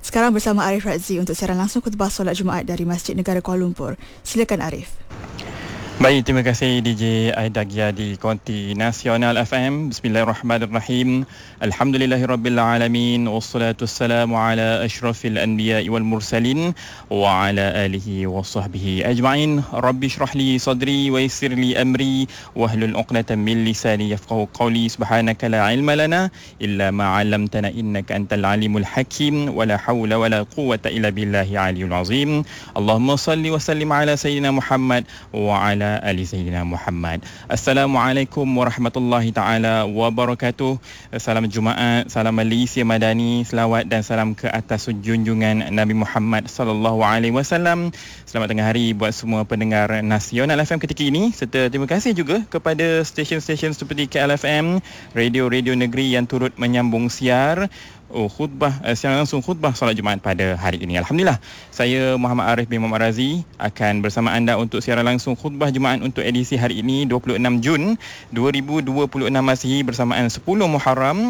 Sekarang bersama Arif Razzi untuk siaran langsung khutbah solat Jumaat dari Masjid Negara Kuala Lumpur. Silakan Arif. Baik, terima kasih DJ Aida Gia di Konti Nasional FM. Bismillahirrahmanirrahim. Alhamdulillahirrabbilalamin. Wassalatu wassalamu ala ashrafil anbiya wal mursalin wa ala alihi wa sahbihi ajma'in. Rabbi shrah li sadri wa yassir li amri wahlul 'uqdatam min lisani yafqahu qawli. Subhanaka la ilma lana illa ma 'allamtana innaka antal alimul hakim. Wala hawla wala quwwata illa billahi aliyul azim. Allahumma salli wa sallim ala sayyidina Muhammad wa ala ali sayyidina Muhammad. Assalamualaikum warahmatullahi taala wabarakatuh. Salam Jumaat, salam Malaysia Madani, selawat dan salam ke atas junjungan Nabi Muhammad sallallahu alaihi wasallam. Selamat tengah hari buat semua pendengar Nasional FM ketika ini, serta terima kasih juga kepada stesen-stesen seperti KLFM, radio-radio negeri yang turut menyambung siar siaran langsung khutbah solat Jumaat pada hari ini. Alhamdulillah, saya Muhammad Arif bin Muhammad Razi akan bersama anda untuk siaran langsung khutbah Jumaat untuk edisi hari ini 26 Jun 2026 Masihi bersamaan 10 Muharram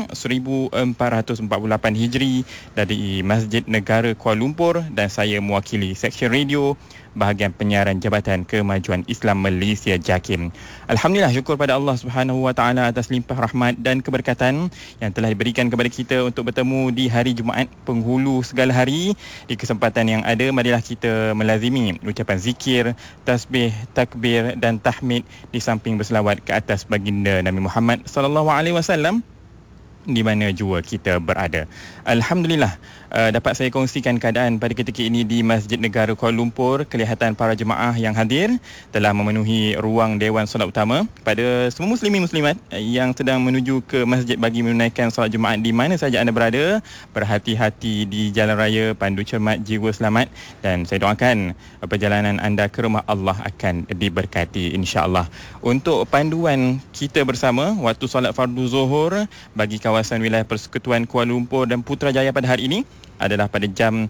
1448 Hijri dari Masjid Negara Kuala Lumpur, dan saya mewakili Seksyen Radio bahagian penyiaran Jabatan Kemajuan Islam Malaysia JAKIM. Alhamdulillah, syukur pada Allah Subhanahu Wa Taala atas limpah rahmat dan keberkatan yang telah diberikan kepada kita untuk bertemu di hari Jumaat penghulu segala hari. Di kesempatan yang ada, marilah kita melazimi ucapan zikir, tasbih, takbir dan tahmid di samping berselawat ke atas baginda Nabi Muhammad sallallahu alaihi wasallam di mana jua kita berada. Alhamdulillah, dapat saya kongsikan keadaan pada ketika ini di Masjid Negara Kuala Lumpur. Kelihatan para jemaah yang hadir telah memenuhi ruang Dewan Solat Utama. Pada semua muslimin muslimat yang sedang menuju ke masjid bagi menunaikan solat Jumaat di mana saja anda berada, berhati-hati di jalan raya, pandu cermat, jiwa selamat, dan saya doakan perjalanan anda ke rumah Allah akan diberkati insya-Allah. Untuk panduan kita bersama waktu solat fardu zuhur bagi kawasan wilayah Persekutuan Kuala Lumpur dan Putrajaya pada hari ini adalah pada jam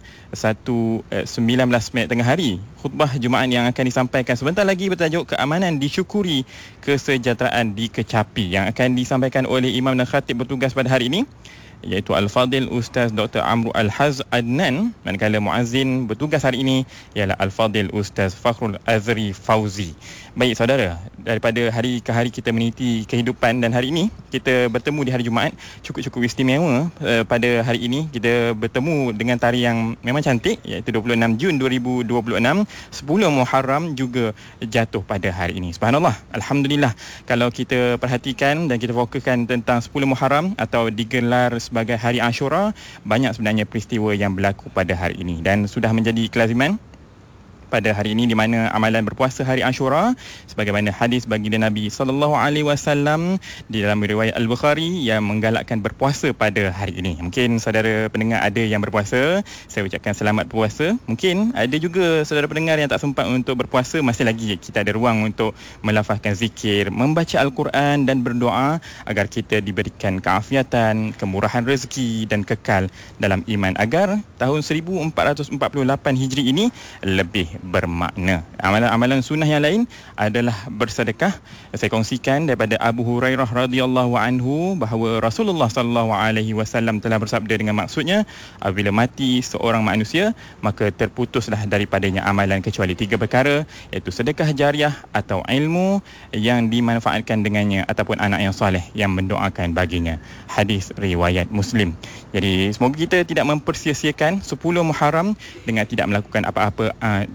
1.19 tengah hari. Khutbah Jumaat yang akan disampaikan sebentar lagi bertajuk Keamanan Disyukuri, Kesejahteraan Dikecapi, yang akan disampaikan oleh Imam dan Khatib bertugas pada hari ini, iaitu Al-Fadil Ustaz Dr. Amru Al-Haz Adnan, manakala muazzin bertugas hari ini ialah Al-Fadil Ustaz Fakhrul Azri Fauzi. Baik saudara, daripada hari ke hari kita meniti kehidupan, dan hari ini kita bertemu di hari Jumaat cukup-cukup istimewa. Pada hari ini kita bertemu dengan tarikh yang memang cantik, iaitu 26 Jun 2026, 10 Muharram juga jatuh pada hari ini. Subhanallah, alhamdulillah, kalau kita perhatikan dan kita fokuskan tentang 10 Muharram atau digelar sebagai hari Ashura, banyak sebenarnya peristiwa yang berlaku pada hari ini, dan sudah menjadi kelaziman pada hari ini di mana amalan berpuasa hari Ashura sebagaimana hadis baginda Nabi sallallahu alaihi wasallam di dalam riwayat Al-Bukhari yang menggalakkan berpuasa pada hari ini. Mungkin saudara pendengar ada yang berpuasa, saya ucapkan selamat berpuasa. Mungkin ada juga saudara pendengar yang tak sempat untuk berpuasa, masih lagi kita ada ruang untuk melafazkan zikir, membaca Al-Quran dan berdoa agar kita diberikan keafiatan, kemurahan rezeki dan kekal dalam iman, agar tahun 1448 Hijri ini lebih bermakna. Amalan-amalan sunnah yang lain adalah bersedekah. Saya kongsikan daripada Abu Hurairah radhiyallahu anhu bahawa Rasulullah sallallahu alaihi wasallam telah bersabda dengan maksudnya, apabila mati seorang manusia maka terputuslah daripadanya amalan kecuali 3 perkara, iaitu sedekah jariah atau ilmu yang dimanfaatkan dengannya ataupun anak yang soleh yang mendoakan baginya. Hadis riwayat Muslim. Jadi semoga kita tidak mempersia-siakan 10 Muharram dengan tidak melakukan apa-apa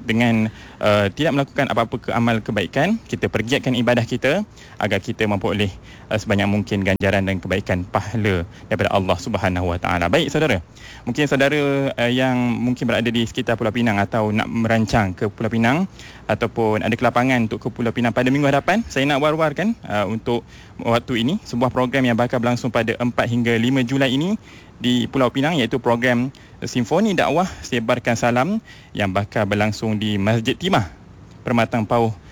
tidak melakukan apa-apa amal kebaikan. Kita pergiatkan ibadah kita agar kita memperoleh sebanyak mungkin ganjaran dan kebaikan pahala daripada Allah Subhanahu Wa Taala. Baik saudara, mungkin saudara yang mungkin berada di sekitar Pulau Pinang atau nak merancang ke Pulau Pinang ataupun ada kelapangan untuk ke Pulau Pinang pada minggu hadapan, saya nak war-warkan untuk waktu ini sebuah program yang bakal berlangsung pada 4 hingga 5 Julai ini di Pulau Pinang, iaitu program Simfoni Dakwah Sebarkan Salam yang bakal berlangsung di Masjid Timah, Permatang Pauh,